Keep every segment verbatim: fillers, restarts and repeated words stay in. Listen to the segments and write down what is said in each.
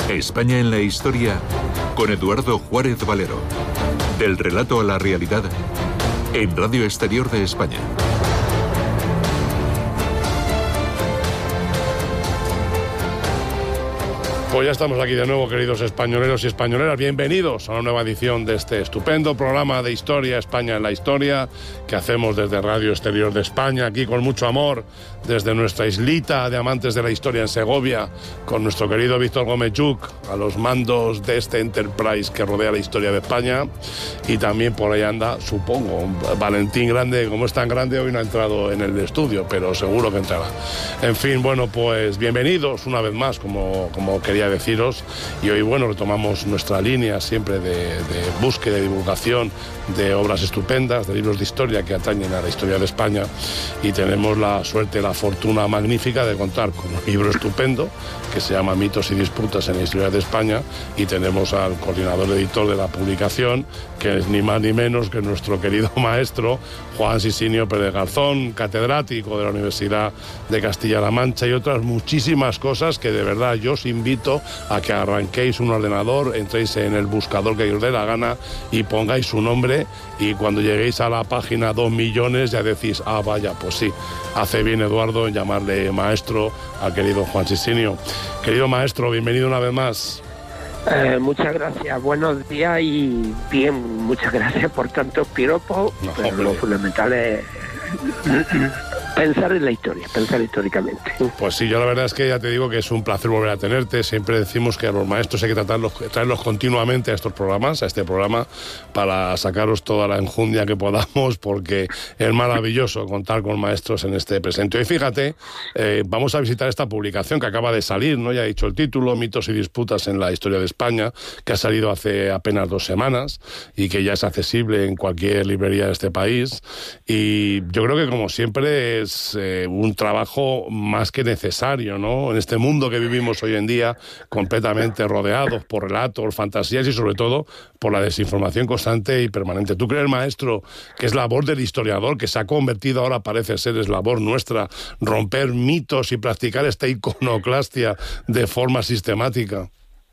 España en la historia con Eduardo Juárez Valero. Del relato a la realidad en Radio Exterior de España. Pues ya estamos aquí de nuevo, queridos españoleros y españoleras. Bienvenidos a una nueva edición de este estupendo programa de Historia, España en la Historia, que hacemos desde Radio Exterior de España, aquí con mucho amor, desde nuestra islita de amantes de la historia en Segovia, con nuestro querido Víctor Gómez Lluch, a los mandos de este Enterprise que rodea la historia de España. Y también por ahí anda, supongo, Valentín Grande. Como es tan grande, hoy no ha entrado en el estudio, pero seguro que entrará. En fin, bueno, pues bienvenidos una vez más, como, como quería deciros, y hoy, bueno, retomamos nuestra línea siempre de, de búsqueda y divulgación de obras estupendas, de libros de historia que atañen a la historia de España, y tenemos la suerte, la fortuna magnífica de contar con un libro estupendo que se llama Mitos y disputas en la historia de España, y tenemos al coordinador editor de la publicación, que es ni más ni menos que nuestro querido maestro Juan Sisinio Pérez Garzón, catedrático de la Universidad de Castilla-La Mancha, y otras muchísimas cosas que de verdad yo os invito a que arranquéis un ordenador, entréis en el buscador que os dé la gana y pongáis su nombre, y cuando lleguéis a la página dos millones ya decís, ah, vaya, pues sí, hace bien Eduardo en llamarle maestro al querido Juan Sisinio. Querido maestro, bienvenido una vez más. Eh, muchas gracias, buenos días y bien, muchas gracias por tantos piropos, no, pero lo fundamental es pensar en la historia, pensar históricamente. Pues sí, yo la verdad es que ya te digo que es un placer volver a tenerte. Siempre decimos que a los maestros hay que tratarlos, traerlos continuamente a estos programas, a este programa, para sacaros toda la enjundia que podamos, porque es maravilloso contar con maestros en este presente. Y fíjate, eh, vamos a visitar esta publicación que acaba de salir, ¿no? Ya he dicho el título, Mitos y disputas en la historia de España, que ha salido hace apenas dos semanas y que ya es accesible en cualquier librería de este país. Y yo creo que, como siempre, es Es eh, un trabajo más que necesario, ¿no? En este mundo que vivimos hoy en día, completamente rodeados por relatos, fantasías y sobre todo por la desinformación constante y permanente. ¿Tú crees, maestro, que es labor del historiador, que se ha convertido ahora, parece ser, es labor nuestra, romper mitos y practicar esta iconoclastia de forma sistemática?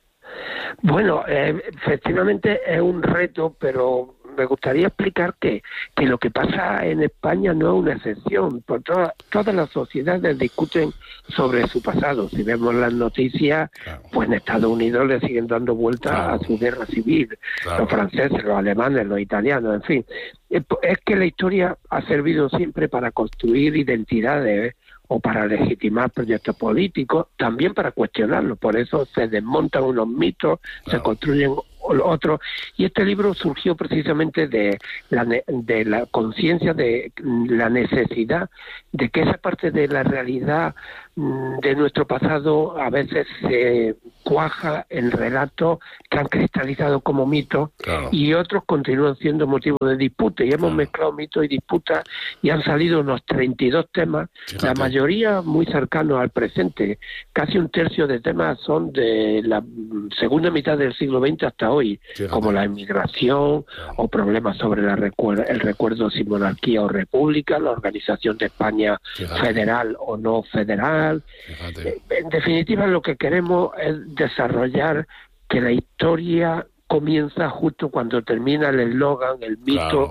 Bueno, eh, efectivamente es un reto, pero me gustaría explicar que, que lo que pasa en España no es una excepción. Por toda, todas las sociedades discuten sobre su pasado. Si vemos las noticias, claro, pues en Estados Unidos le siguen dando vueltas, claro, a su guerra civil. Claro. Los franceses, los alemanes, los italianos, en fin. Es que la historia ha servido siempre para construir identidades, ¿eh? O para legitimar proyectos políticos, también para cuestionarlos. Por eso se desmontan unos mitos, claro, se construyen otros. Y este libro surgió precisamente de la, de la conciencia de la necesidad de que esa parte de la realidad de nuestro pasado a veces se cuaja en relatos que han cristalizado como mitos, claro, y otros continúan siendo motivo de disputa, y hemos, claro, mezclado mitos y disputas y han salido unos treinta y dos temas. Fíjate. La mayoría muy cercanos al presente. Casi un tercio de temas son de la segunda mitad del siglo veinte hasta hoy. Fíjate. Como la inmigración, claro, o problemas sobre la recuer- el recuerdo si monarquía o república, la organización de España, fíjate, federal o no federal. Fíjate. En definitiva, lo que queremos es desarrollar que la historia comienza justo cuando termina el eslogan, el mito, claro,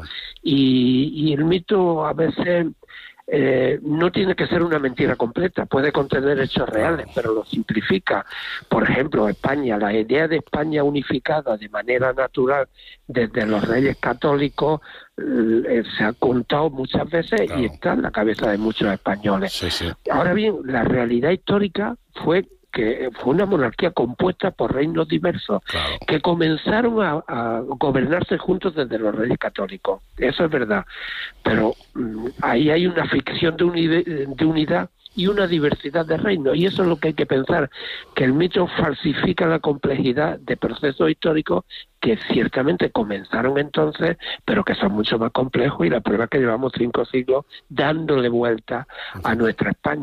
y, y el mito a veces eh, no tiene que ser una mentira completa, puede contener hechos reales, pero lo simplifica. Por ejemplo, España, la idea de España unificada de manera natural desde los Reyes Católicos eh, se ha contado muchas veces, claro, y está en la cabeza de muchos españoles. Sí, sí. Ahora bien, la realidad histórica fue que fue una monarquía compuesta por reinos diversos, claro, que comenzaron a, a gobernarse juntos desde los Reyes Católicos. Eso es verdad. Pero mmm, ahí hay una ficción de, uni- de unidad y una diversidad de reinos, y eso es lo que hay que pensar, que el mito falsifica la complejidad de procesos históricos que ciertamente comenzaron entonces, pero que son mucho más complejos, y la prueba es que llevamos cinco siglos dándole vuelta a nuestra España.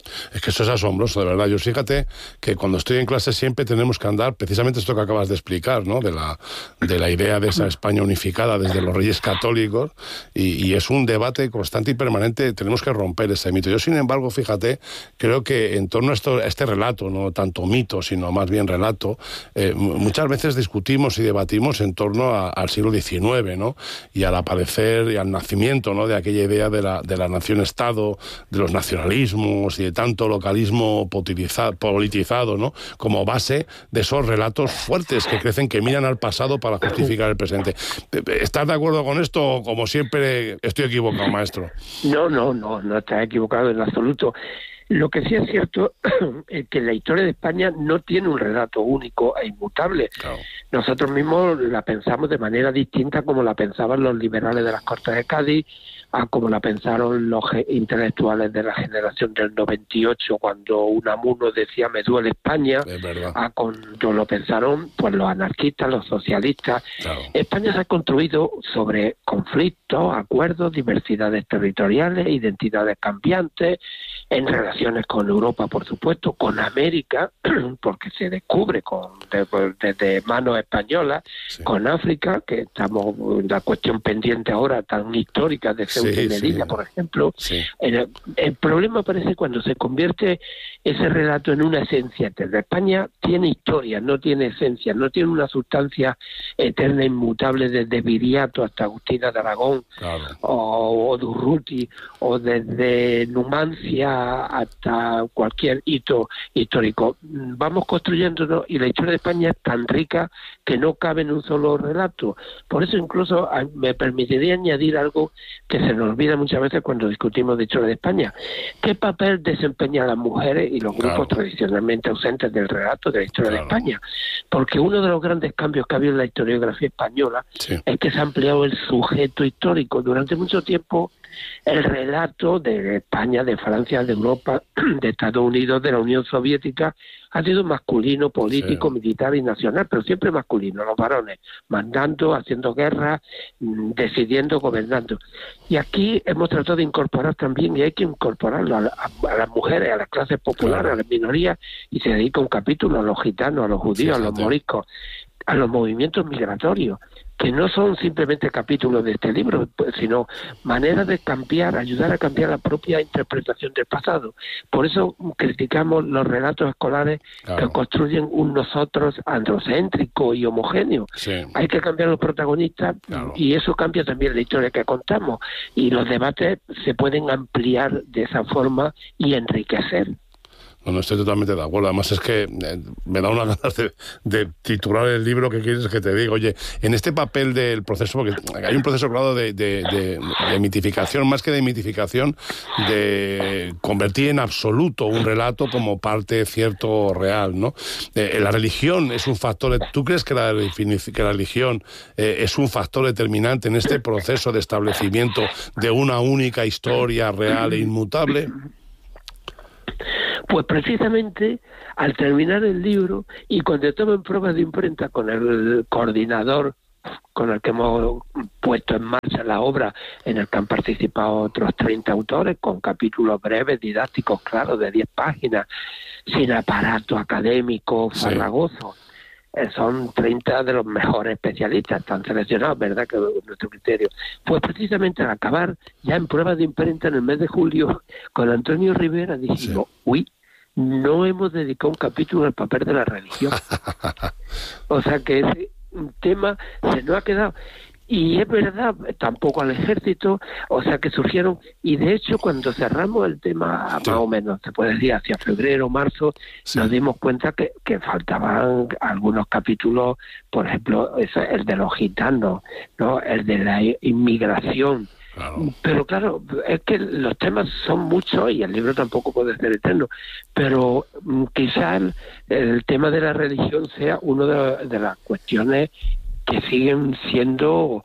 Es que eso es asombroso, de verdad. Yo fíjate que cuando estoy en clase siempre tenemos que andar, precisamente esto que acabas de explicar, ¿no? De la, de la idea de esa España unificada desde los Reyes Católicos, y, y es un debate constante y permanente. Tenemos que romper ese mito. Yo, sin embargo, fíjate, creo que en torno a, esto, a este relato, no tanto mito, sino más bien relato, eh, muchas veces discutimos y debatimos en torno a, al siglo diecinueve, ¿no? Y al aparecer y al nacimiento, ¿no? De aquella idea de la, de la nación-estado, de los nacionalismos y de tanto localismo politizado, ¿no? Como base de esos relatos fuertes que crecen, que miran al pasado para justificar el presente. ¿Estás de acuerdo con esto? Como siempre, estoy equivocado, maestro. No, no, no, no estás equivocado en absoluto. Lo que sí es cierto es que la historia de España no tiene un relato único e inmutable. Claro. Nosotros mismos la pensamos de manera distinta como la pensaban los liberales de las Cortes de Cádiz, a como la pensaron los intelectuales de la generación del noventa y ocho, cuando Unamuno decía "me duele España", a cuando lo pensaron pues los anarquistas, los socialistas. Claro. España se ha construido sobre conflictos, acuerdos, diversidades territoriales, identidades cambiantes, en relaciones con Europa, por supuesto, con América, porque se descubre con desde de manos españolas, sí. Con África, que estamos en la cuestión pendiente ahora tan histórica de Ceuta sí, y Melilla, sí. Por ejemplo. Sí. El, el problema aparece cuando se convierte ese relato en una esencia eterna. España tiene historia, no tiene esencia, no tiene una sustancia eterna inmutable desde Viriato hasta Agustina de Aragón, claro. o, o Durruti, o desde Numancia hasta cualquier hito histórico. Vamos construyéndonos, y la historia de España es tan rica que no cabe en un solo relato. Por eso incluso me permitiría añadir algo que se nos olvida muchas veces cuando discutimos de historia de España. ¿Qué papel desempeñan las mujeres y los grupos claro. tradicionalmente ausentes del relato de la historia claro. de España? Porque uno de los grandes cambios que ha habido en la historiografía española sí. es que se ha ampliado el sujeto histórico. Durante mucho tiempo el relato de España, de Francia, de Europa, de Estados Unidos, de la Unión Soviética, ha sido masculino, político, sí. militar y nacional, pero siempre masculino, los varones, mandando, haciendo guerra, decidiendo, gobernando. Y aquí hemos tratado de incorporar también, y hay que incorporarlo a, a, a las mujeres, a las clases populares, claro. a las minorías, y se dedica un capítulo a los gitanos, a los judíos, sí, a los moriscos, a los movimientos migratorios, que no son simplemente capítulos de este libro, sino maneras de cambiar, ayudar a cambiar la propia interpretación del pasado. Por eso criticamos los relatos escolares claro. que construyen un nosotros androcéntrico y homogéneo. Sí. Hay que cambiar los protagonistas claro. y eso cambia también la historia que contamos. Y los debates se pueden ampliar de esa forma y enriquecer. No, no estoy totalmente de acuerdo. Además es que eh, me da una ganas de, de titular el libro que quieres que te diga. Oye, en este papel del proceso, porque hay un proceso claro de, de, de, de mitificación, más que de mitificación, de convertir en absoluto un relato como parte cierto o real, ¿no? Eh, la religión es un factor... ¿Tú crees que la, que la religión eh, es un factor determinante en este proceso de establecimiento de una única historia real e inmutable? Pues precisamente al terminar el libro y cuando tomen pruebas de imprenta con el coordinador con el que hemos puesto en marcha la obra, en el que han participado otros treinta autores, con capítulos breves, didácticos, claros, de diez páginas, sin aparato académico farragoso. Sí. Son treinta de los mejores especialistas, están seleccionados, ¿verdad?, que es nuestro criterio. Pues precisamente al acabar, ya en pruebas de imprenta en el mes de julio, con Antonio Rivera dijimos, sí. uy, no hemos dedicado un capítulo al papel de la religión. O sea que ese tema se nos ha quedado. Y es verdad, tampoco al ejército, o sea que surgieron, y de hecho cuando cerramos el tema, sí. más o menos, se puede decir, hacia febrero, marzo, sí. nos dimos cuenta que, que faltaban algunos capítulos, por ejemplo, eso, el de los gitanos, ¿no?, el de la inmigración. Claro. Pero claro, es que los temas son muchos y el libro tampoco puede ser eterno, pero quizás el, el tema de la religión sea una de, de las cuestiones que siguen siendo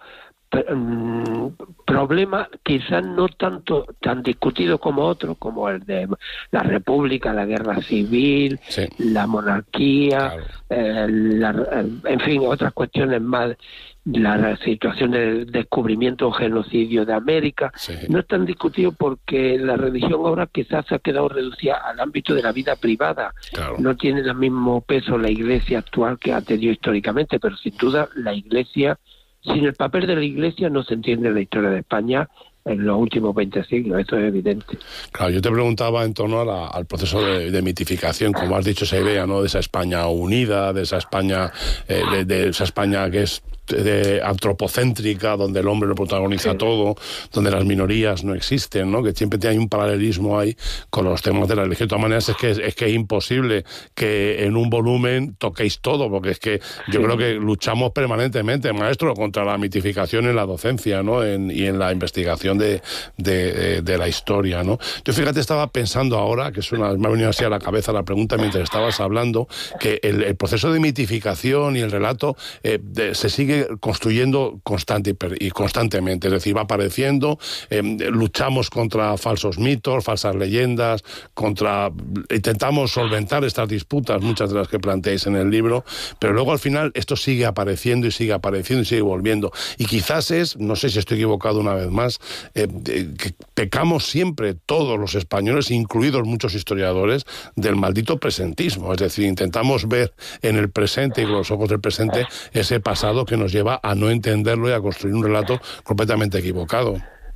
um, problemas quizás no tanto tan discutidos como otros, como el de la República, la guerra civil, sí. la monarquía, claro. eh, la, en fin, otras cuestiones más, la situación del descubrimiento o genocidio de América, sí. no es tan discutido porque la religión ahora quizás se ha quedado reducida al ámbito de la vida privada. Claro. No tiene el mismo peso la Iglesia actual que ha tenido históricamente, pero sin duda la Iglesia, sin el papel de la Iglesia no se entiende la historia de España en los últimos veinte siglos, eso es evidente. Claro, yo te preguntaba en torno a la, al proceso de, de mitificación, como has dicho, esa idea, ¿no?, de esa España unida, de esa España, eh, de, de esa España que es de antropocéntrica, donde el hombre lo protagoniza sí. todo, donde las minorías no existen, ¿no?, que siempre hay un paralelismo ahí con los temas de la religión. De todas maneras, es que es que es imposible que en un volumen toquéis todo, porque es que yo sí. creo que luchamos permanentemente, maestro, contra la mitificación en la docencia, ¿no?, en, y en la investigación de, de, de la historia, ¿no? Yo, fíjate, estaba pensando ahora, que es una, me ha venido así a la cabeza la pregunta mientras estabas hablando, que el, el proceso de mitificación y el relato eh, de, se sigue construyendo constante y, y constantemente, es decir, va apareciendo, eh, luchamos contra falsos mitos, falsas leyendas, contra intentamos solventar estas disputas, muchas de las que planteáis en el libro, pero luego al final esto sigue apareciendo y sigue apareciendo y sigue volviendo. Y quizás es, no sé si estoy equivocado una vez más, eh, eh, que pecamos siempre todos los españoles, incluidos muchos historiadores, del maldito presentismo, es decir, intentamos ver en el presente y con los ojos del presente ese pasado que nos lleva a no entenderlo y a construir un relato completamente equivocado.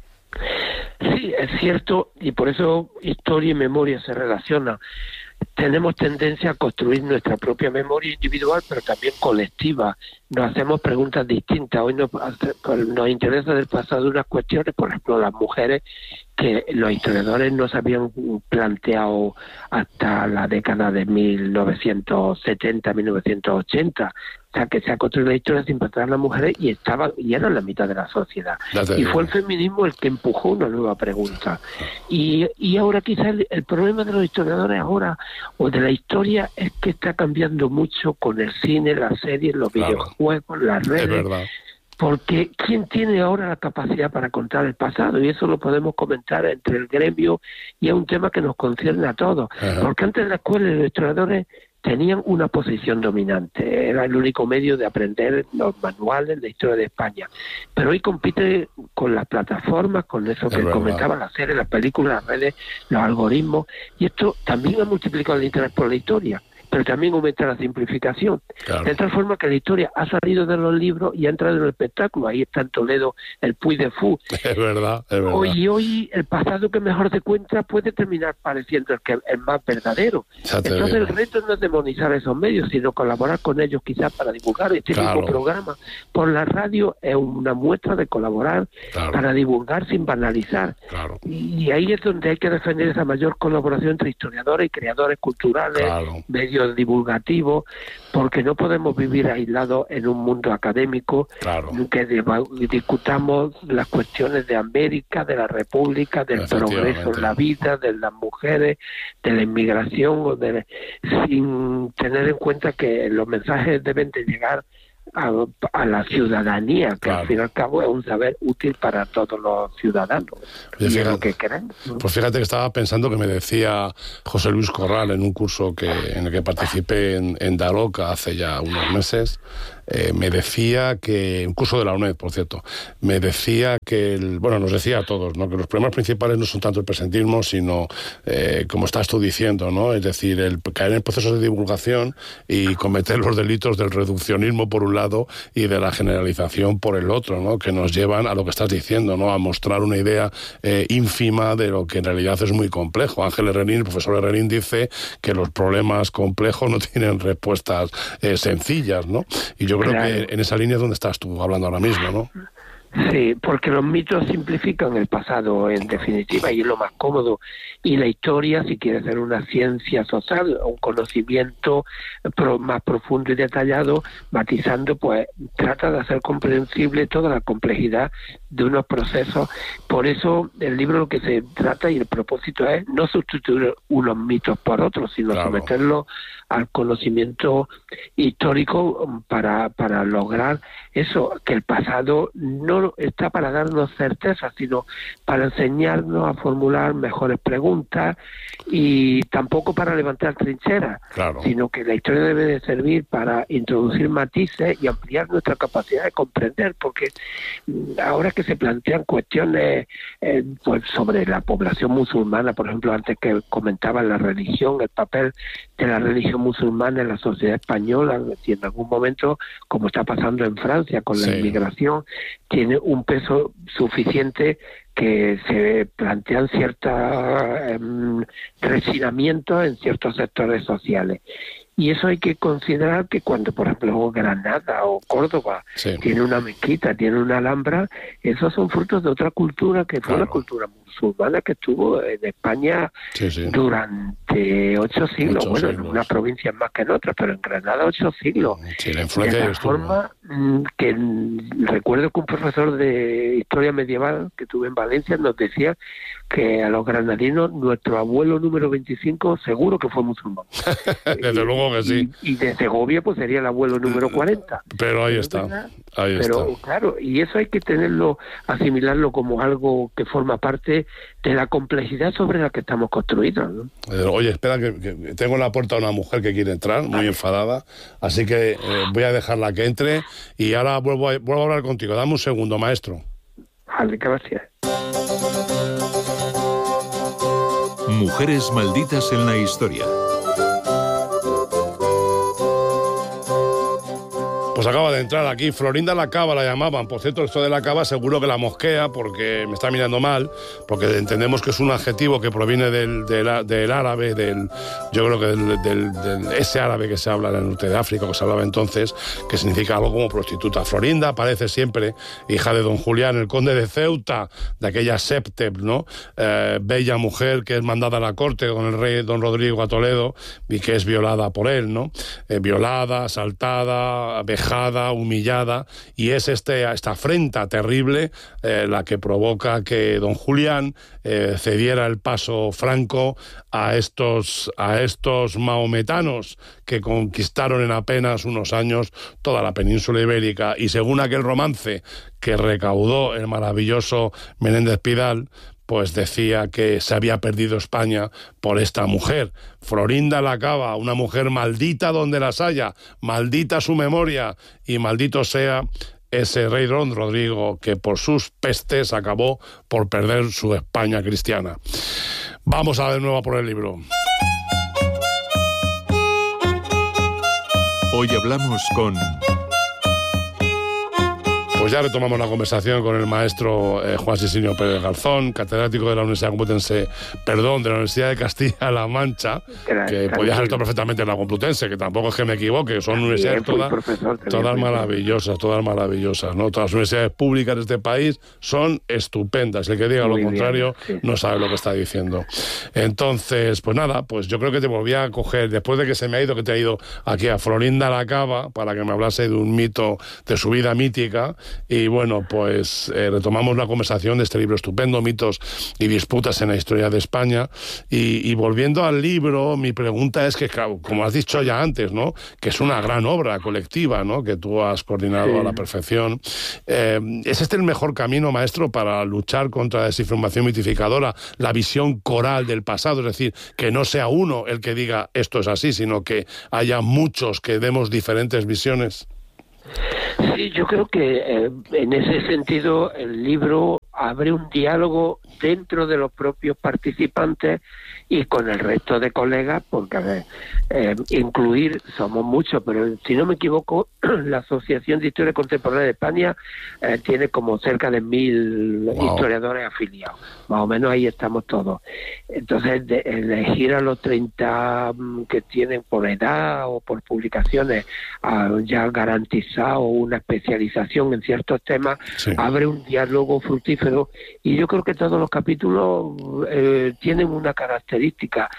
Sí, es cierto, y por eso historia y memoria se relacionan. Tenemos tendencia a construir nuestra propia memoria individual, pero también colectiva. Nos hacemos preguntas distintas. Hoy nos, nos interesa del pasado unas cuestiones, por ejemplo, las mujeres, que los historiadores no se habían planteado hasta la década de mil novecientos setenta, mil novecientos ochenta. O sea, que se ha construido la historia sin pensar en las mujeres y estaban y eran la mitad de la sociedad. Y fue el feminismo el que empujó una nueva pregunta. Y, y ahora quizás el, el problema de los historiadores ahora, o de la historia, es que está cambiando mucho con el cine, las series, los claro. videojuegos, las redes. Es verdad. Porque ¿quién tiene ahora la capacidad para contar el pasado? Y eso lo podemos comentar entre el gremio y es un tema que nos concierne a todos. Ajá. Porque antes de la escuela los historiadores tenían una posición dominante, era el único medio de aprender los manuales de historia de España. Pero hoy compite con las plataformas, con eso que comentaba, las series, las películas, las redes, los algoritmos, y esto también ha multiplicado el interés por la historia, pero también aumenta la simplificación. Claro. De tal forma que la historia ha salido de los libros y ha entrado en el espectáculo. Ahí está en Toledo el Puy de Fou. Es verdad, es verdad. Hoy, hoy el pasado que mejor se cuenta puede terminar pareciendo el que es más verdadero. Entonces el reto no es demonizar esos medios, sino colaborar con ellos quizás para divulgar este claro. mismo programa. Por la radio es una muestra de colaborar claro. para divulgar sin banalizar. Claro. Y ahí es donde hay que defender esa mayor colaboración entre historiadores y creadores culturales, claro. medios divulgativos, porque no podemos vivir aislados en un mundo académico claro. que discutamos las cuestiones de América, de la República, del progreso en la vida, de las mujeres, de la inmigración, o de, sin tener en cuenta que los mensajes deben de llegar A, a la ciudadanía, que claro. al fin y al cabo es un saber útil para todos los ciudadanos. Oye, fíjate, lo que queremos, ¿no? Pues fíjate que estaba pensando que me decía José Luis Corral en un curso que en el que participé en, en Daroca hace ya unos meses, eh, me decía que, un curso de la UNED, por cierto, me decía que, el, bueno, nos decía a todos, ¿no?, que los problemas principales no son tanto el presentismo, sino, eh, como estás tú diciendo, ¿no?, es decir, el caer en procesos de divulgación y cometer los delitos del reduccionismo por un lado y de la generalización por el otro, ¿no?, que nos llevan a lo que estás diciendo, ¿no?, a mostrar una idea eh, ínfima de lo que en realidad es muy complejo. Ángel Herrerín, el profesor Herrerín, dice que los problemas complejos no tienen respuestas eh, sencillas, ¿no? Y yo creo claro. que en esa línea es donde estás tú hablando ahora mismo, ¿no? Sí, porque los mitos simplifican el pasado, en definitiva, y es lo más cómodo. Y la historia, si quiere ser una ciencia social, un conocimiento pro, más profundo y detallado, matizando, pues trata de hacer comprensible toda la complejidad de unos procesos. Por eso el libro lo que se trata y el propósito es no sustituir unos mitos por otros, sino claro. someterlos al conocimiento histórico para, para lograr eso, que el pasado no está para darnos certeza, sino para enseñarnos a formular mejores preguntas y tampoco para levantar trincheras, claro. sino que la historia debe de servir para introducir matices y ampliar nuestra capacidad de comprender, porque ahora que se plantean cuestiones eh, pues sobre la población musulmana, por ejemplo, antes que comentaba la religión, el papel de la religión musulmana en la sociedad española, y en algún momento, como está pasando en Francia con la sí. inmigración, tiene un peso suficiente que se plantean ciertos eh, refinamientos en ciertos sectores sociales. Y eso hay que considerar que cuando, por ejemplo, Granada o Córdoba sí. tiene una mezquita, tiene una alhambra, esos son frutos de otra cultura que fue claro. la cultura musulmana que estuvo en España sí, sí. durante ocho siglos. Ocho bueno, siglos. En una provincia más que en otras, pero en Granada ocho siglos. Sí, la influencia de la forma que recuerdo que un profesor de historia medieval que tuve en Valencia nos decía que a los granadinos nuestro abuelo número veinticinco seguro que fue musulmán. Desde y, luego que sí. Y, y de Segovia pues sería el abuelo número cuarenta. Pero ahí está. Ahí Pero está. claro, y eso hay que tenerlo, asimilarlo como algo que forma parte de la complejidad sobre la que estamos construidos, ¿no? Oye, espera, que, que tengo en la puerta a una mujer que quiere entrar, muy vale. enfadada, así que eh, voy a dejarla que entre y ahora vuelvo a, vuelvo a hablar contigo. Dame un segundo, maestro. Vale, gracias. Mujeres malditas en la historia. Pues acaba de entrar aquí, Florinda la Cava la llamaban. Por cierto, esto de la Cava seguro que la mosquea porque me está mirando mal, porque entendemos que es un adjetivo que proviene del, del, del árabe, del yo creo que del, del, del ese árabe que se habla en el norte de África, que se hablaba entonces, que significa algo como prostituta. Florinda aparece siempre, hija de don Julián, el conde de Ceuta, de aquella Septep, ¿no? Eh, bella mujer que es mandada a la corte con el rey don Rodrigo a Toledo y que es violada por él, ¿no? Eh, violada, asaltada, vejada, humillada, y es este, esta afrenta terrible eh, la que provoca que don Julián eh, cediera el paso franco a estos, a estos maometanos que conquistaron en apenas unos años toda la península ibérica, y según aquel romance que recaudó el maravilloso Menéndez Pidal, pues decía que se había perdido España por esta mujer, Florinda la Cava, una mujer maldita donde las haya, maldita su memoria y maldito sea ese rey don Rodrigo que por sus pestes acabó por perder su España cristiana. Vamos a de nuevo por el libro. Hoy hablamos con... Pues ya retomamos la conversación con el maestro eh, Juan Sisinio Pérez Garzón, catedrático de la Universidad Complutense, perdón, de la Universidad de Castilla-La Mancha, claro, que podía ser perfectamente en la Complutense, que tampoco es que me equivoque, son sí, universidades todas, todas maravillosas, todas maravillosas, ¿no? Todas las universidades públicas de este país son estupendas. El que diga Muy lo contrario bien, sí. no sabe lo que está diciendo. Entonces, pues nada, pues yo creo que te volví a coger, después de que se me ha ido, que te ha ido aquí a Florinda la Cava, para que me hablase de un mito de su vida mítica. Y bueno, pues eh, retomamos la conversación de este libro estupendo, Mitos y disputas en la historia de España. Y, y volviendo al libro, mi pregunta es que, como has dicho ya antes, ¿no?, que es una gran obra colectiva, ¿no?, que tú has coordinado sí. a la perfección. Eh, ¿Es este el mejor camino, maestro, para luchar contra la desinformación mitificadora, la visión coral del pasado? Es decir, que no sea uno el que diga esto es así, sino que haya muchos que demos diferentes visiones. Sí, yo creo que eh, en ese sentido el libro abre un diálogo dentro de los propios participantes y con el resto de colegas, porque a ver, eh, incluir, somos muchos, pero si no me equivoco, la Asociación de Historia Contemporánea de España eh, tiene como cerca de mil wow. historiadores afiliados, más o menos ahí estamos todos. Entonces, de, elegir a los treinta que tienen por edad o por publicaciones uh, ya garantizado una especialización en ciertos temas, sí. abre un diálogo fructífero, y yo creo que todos los capítulos eh, tienen una característica,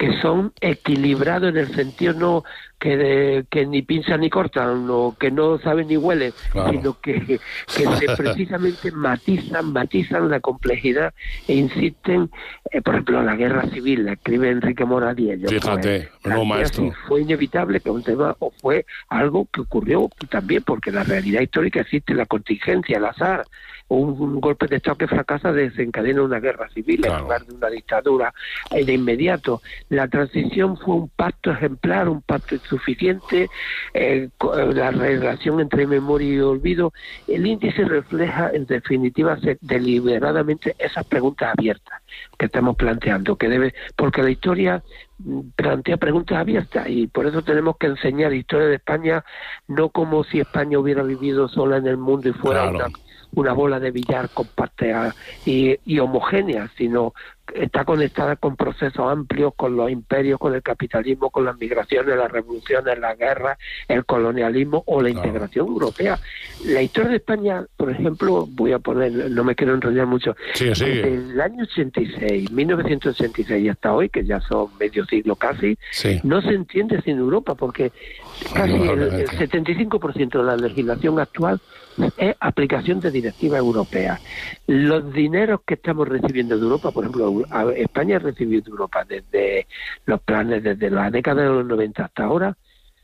que son equilibrados en el sentido no que, de, que ni pinzan ni cortan, o que no saben ni huelen, claro. sino que, que se precisamente matizan, matizan la complejidad e insisten, eh, por ejemplo, la guerra civil, la escribe Enrique Moradiello. Fíjate, pues, no, maestro. Fue inevitable que un tema, o fue algo que ocurrió también, porque la realidad histórica existe, la contingencia, el azar. Un, un golpe de Estado que fracasa desencadena una guerra civil, claro. en lugar de una dictadura de inmediato. La transición fue un pacto ejemplar, un pacto insuficiente, eh, la relación entre memoria y olvido. El índice refleja, en definitiva, deliberadamente esas preguntas abiertas que estamos planteando, que debe, porque la historia plantea preguntas abiertas, y por eso tenemos que enseñar historia de España no como si España hubiera vivido sola en el mundo y fuera claro. una una bola de billar compacta y, y homogénea, sino está conectada con procesos amplios, con los imperios, con el capitalismo, con las migraciones, las revoluciones, las guerras, el colonialismo o la claro. integración europea. La historia de España, por ejemplo, voy a poner, no me quiero enrollar mucho, sí, sí. desde el año ochenta y seis, mil novecientos ochenta y seis hasta hoy, que ya son medio siglo casi, sí. no se entiende sin Europa, porque casi el, el setenta y cinco por ciento de la legislación actual es aplicación de directivas europeas. Los dineros que estamos recibiendo de Europa, por ejemplo, España ha recibido de Europa desde los planes, desde la década de los noventa hasta ahora,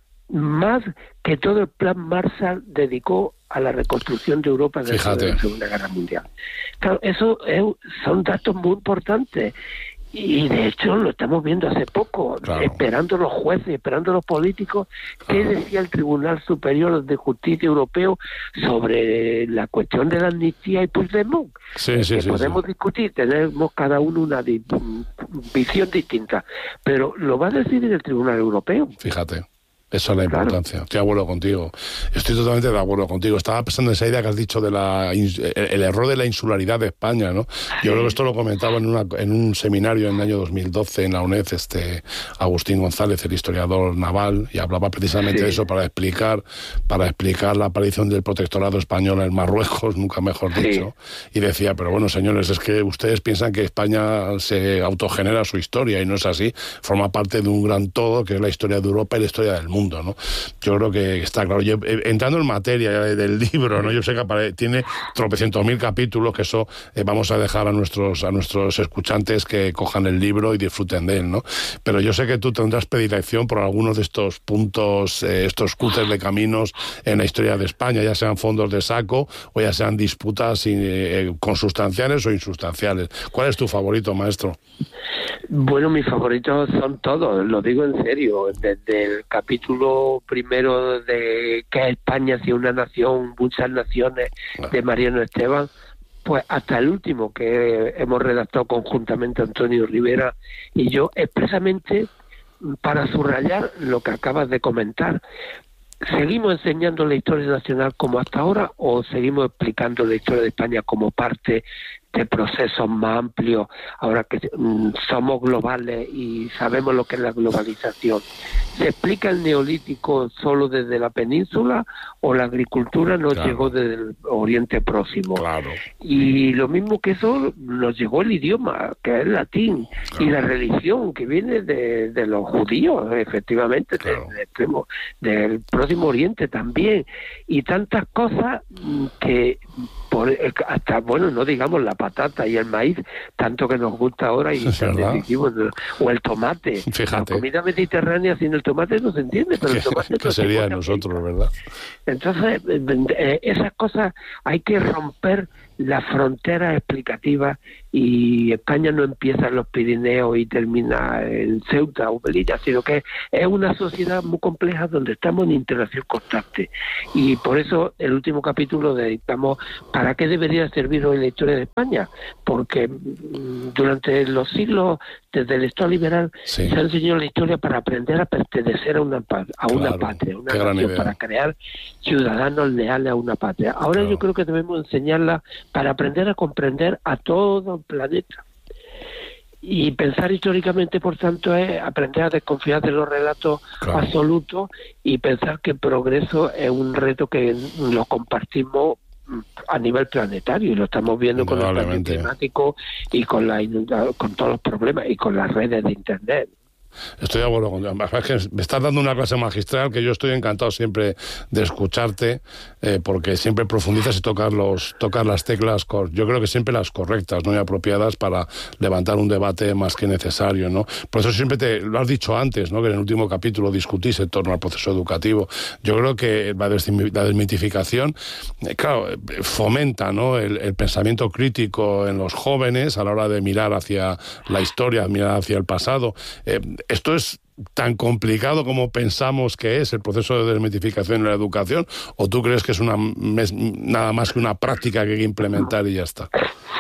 más que todo el plan Marshall dedicó a la reconstrucción de Europa después de la Segunda Guerra Mundial. Claro, eso es, son datos muy importantes. Y de hecho lo estamos viendo hace poco, claro. esperando los jueces, esperando los políticos, qué decía el Tribunal Superior de Justicia Europeo sobre la cuestión de la amnistía y Puigdemont. Sí, sí, que sí, podemos sí. discutir, tenemos cada uno una di- visión distinta, pero lo va a decidir el Tribunal Europeo. Fíjate. Esa es la importancia. Claro. Estoy de acuerdo contigo. Estoy totalmente de acuerdo contigo. Estaba pensando en esa idea que has dicho de la el, el error de la insularidad de España, ¿no? Yo creo que esto lo comentaba en, una, en un seminario en el año dos mil doce en la UNED, este Agustín González, el historiador naval, y hablaba precisamente sí. de eso para explicar para explicar la aparición del protectorado español en Marruecos, nunca mejor dicho. Sí. Y decía, pero bueno, señores, es que ustedes piensan que España se autogenera su historia, y no es así. Forma parte de un gran todo que es la historia de Europa y la historia del mundo. Mundo, ¿no? Yo creo que está claro. Yo, eh, entrando en materia del libro, ¿no? Yo sé que apare- tiene tropecientos mil capítulos, que eso eh, vamos a dejar a nuestros a nuestros escuchantes que cojan el libro y disfruten de él, ¿no? Pero yo sé que tú tendrás predilección por algunos de estos puntos, eh, estos cruces de caminos en la historia de España, ya sean fondos de saco o ya sean disputas eh, consustanciales o insustanciales. ¿Cuál es tu favorito, maestro? Bueno, mis favoritos son todos, lo digo en serio, desde el capítulo primero de que es España, si una nación, muchas naciones, de Mariano Esteban, pues hasta el último que hemos redactado conjuntamente Antonio Rivera y yo, expresamente para subrayar lo que acabas de comentar. ¿Seguimos enseñando la historia nacional como hasta ahora o seguimos explicando la historia de España como parte de procesos más amplios, ahora que mm, somos globales y sabemos lo que es la globalización? ¿Se explica el neolítico solo desde la península o la agricultura nos claro. llegó desde el Oriente Próximo? Claro. Y lo mismo que eso, nos llegó el idioma, que es el latín, claro. y la religión, que viene de, de los judíos, efectivamente, claro. del, extremo, del Próximo Oriente también, y tantas cosas que por, hasta, bueno, no digamos la patata y el maíz, tanto que nos gusta ahora y tan decisivo, o el tomate. Fíjate. La comida mediterránea sin el tomate no se entiende, pero el tomate que sería de nosotros, aquí. ¿Verdad? Entonces, eh, esas cosas hay que romper las fronteras explicativas, y España no empieza en los Pirineos y termina en Ceuta o Melilla, sino que es una sociedad muy compleja donde estamos en interacción constante, y por eso el último capítulo dedicamos para qué debería servir hoy la historia de España, porque durante los siglos, desde el Estado liberal, sí. se ha enseñado la historia para aprender a pertenecer a una, a una claro. patria, una nación, para crear ciudadanos leales a una patria. Ahora claro. yo creo que debemos enseñarla para aprender a comprender a todo el planeta. Y pensar históricamente, por tanto, es aprender a desconfiar de los relatos claro. absolutos, y pensar que el progreso es un reto que lo compartimos a nivel planetario, y lo estamos viendo con el cambio climático y con, la inunda- con todos los problemas y con las redes de Internet. Estoy de acuerdo contigo. Es que me estás dando una clase magistral que yo estoy encantado siempre de escucharte, eh, porque siempre profundizas y tocas, los, tocas las teclas, yo creo que siempre las correctas, ¿no? Y apropiadas para levantar un debate más que necesario, ¿no? Por eso siempre te lo has dicho antes, ¿no? Que en el último capítulo discutís en torno al proceso educativo. Yo creo que la, la desmitificación, eh, claro, fomenta, ¿no? el, el pensamiento crítico en los jóvenes a la hora de mirar hacia la historia, mirar hacia el pasado. Eh, ¿Esto es tan complicado como pensamos que es el proceso de desmitificación en la educación? ¿O tú crees que es una nada más que una práctica que hay que implementar y ya está?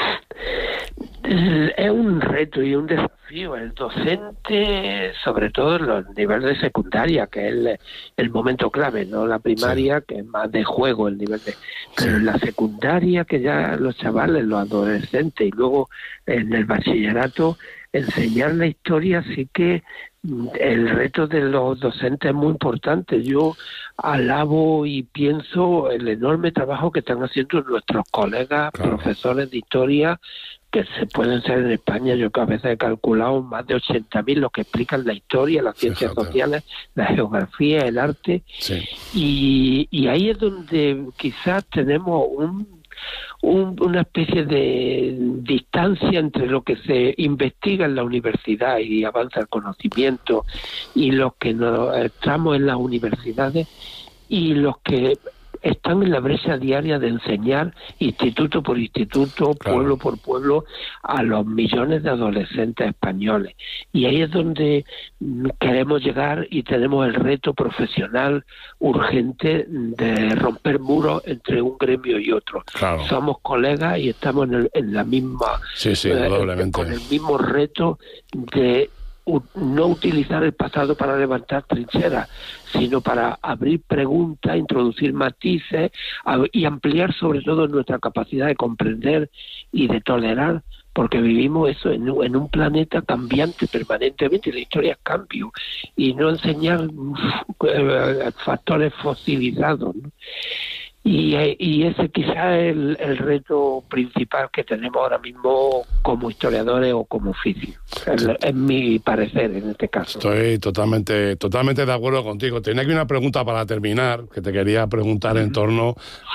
Es un reto y un desafío. El docente, sobre todo en los niveles de secundaria, que es el, el momento clave, no la primaria, sí, que es más de juego el nivel de... Pero en la secundaria, que ya los chavales, los adolescentes, y luego en el bachillerato, enseñar la historia, sí que el reto de los docentes es muy importante. Yo alabo y pienso el enorme trabajo que están haciendo nuestros colegas, claro, profesores de historia, que se pueden ser en España. Yo que a veces he calculado más de ochenta mil los que explican la historia, las ciencias Fíjate. sociales, la geografía, el arte. Sí. Y, y ahí es donde quizás tenemos un Un, una especie de distancia entre lo que se investiga en la universidad y avanza el conocimiento, y los que nos estamos en las universidades y los que están en la brecha diaria de enseñar instituto por instituto, claro, pueblo por pueblo, a los millones de adolescentes españoles. Y ahí es donde queremos llegar y tenemos el reto profesional urgente de romper muros entre un gremio y otro. Claro. Somos colegas y estamos en, el, en la misma... Sí, sí, eh, con el mismo reto de no utilizar el pasado para levantar trincheras, sino para abrir preguntas, introducir matices y ampliar sobre todo nuestra capacidad de comprender y de tolerar, porque vivimos eso en, en un planeta cambiante permanentemente, la historia es cambio, y no enseñar uh, factores fosilizados, ¿no? Y, y ese quizá es el, el reto principal que tenemos ahora mismo como historiadores o como oficio. Es, es mi parecer en este caso. Estoy totalmente totalmente de acuerdo contigo. Tenía aquí una pregunta para terminar, que te quería preguntar en torno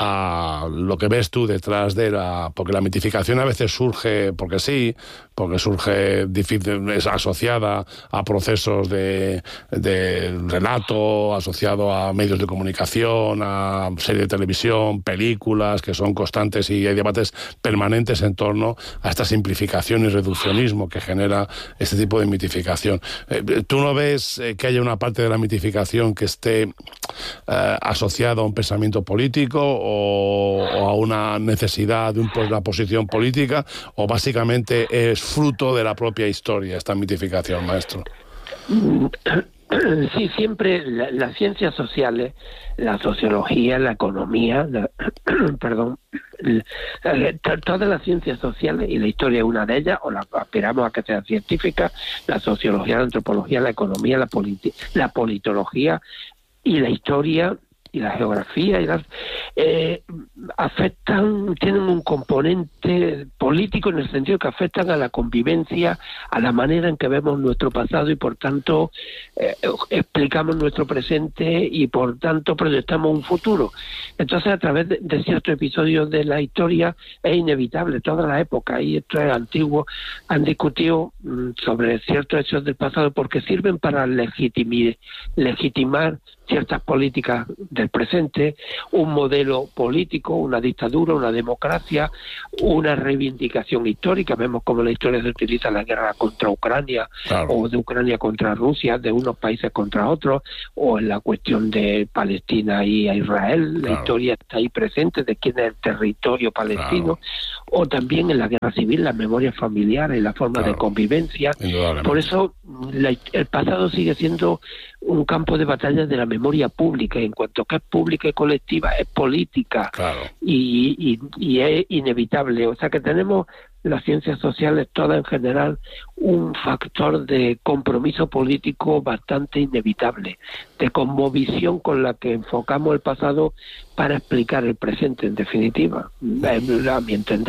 a lo que ves tú detrás de la... Porque la mitificación a veces surge porque sí, porque surge difícil, es asociada a procesos de, de relato, asociado a medios de comunicación, a series de televisión, películas, que son constantes, y hay debates permanentes en torno a esta simplificación y reduccionismo que genera este tipo de mitificación. Eh, ¿Tú no ves eh, que haya una parte de la mitificación que esté eh, asociada a un pensamiento político o, o a una necesidad de un, una posición política, o básicamente es fruto de la propia historia esta mitificación, maestro? Sí, siempre la, las ciencias sociales, la sociología, la economía, la, perdón, la, todas las ciencias sociales, y la historia es una de ellas, o la aspiramos a que sea científica, la sociología, la antropología, la economía, la, politi- la politología y la historia y la geografía y las, eh, afectan, tienen un componente político en el sentido que afectan a la convivencia, a la manera en que vemos nuestro pasado y por tanto eh, explicamos nuestro presente y por tanto proyectamos un futuro. Entonces, a través de, de ciertos episodios de la historia es inevitable, toda la época, y esto es antiguo, han discutido mm, sobre ciertos hechos del pasado porque sirven para legitimar, legitimar ciertas políticas del presente, un modelo político, una dictadura, una democracia, una reivindicación histórica. Vemos cómo la historia se utiliza en la guerra contra Ucrania, claro, o de Ucrania contra Rusia, de unos países contra otros, o en la cuestión de Palestina y a Israel, claro, la historia está ahí presente de quién es el territorio palestino, claro, o también en la guerra civil, las memorias familiares y la forma claro, de convivencia. Por eso la, el pasado sigue siendo un campo de batalla de la memoria pública, y en cuanto que es pública y colectiva, es política, claro, y, y, y es inevitable. O sea que tenemos las ciencias sociales todas en general un factor de compromiso político bastante inevitable, de cosmovisión con la que enfocamos el pasado para explicar el presente, en definitiva, a mi entender.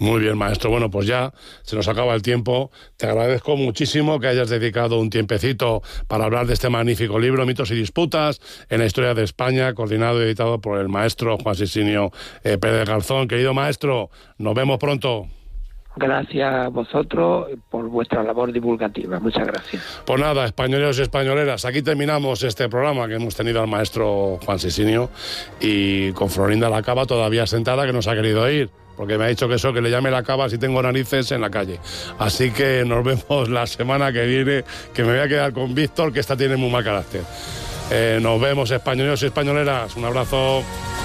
Muy bien, maestro. Bueno, pues ya se nos acaba el tiempo. Te agradezco muchísimo que hayas dedicado un tiempecito para hablar de este magnífico libro, Mitos y Disputas en la historia de España, coordinado y editado por el maestro Juan Sisinio eh, Pérez Garzón. Querido maestro, nos vemos pronto. Gracias a vosotros por vuestra labor divulgativa. Muchas gracias. Pues nada, españoleros y españoleras, aquí terminamos este programa que hemos tenido al maestro Juan Sisinio y con Florinda la Cava todavía sentada, que no se ha querido ir, porque me ha dicho que eso, que le llame la Cava si tengo narices en la calle. Así que nos vemos la semana que viene, que me voy a quedar con Víctor, que esta tiene muy mal carácter. Eh, nos vemos, españoleros y españoleras. Un abrazo.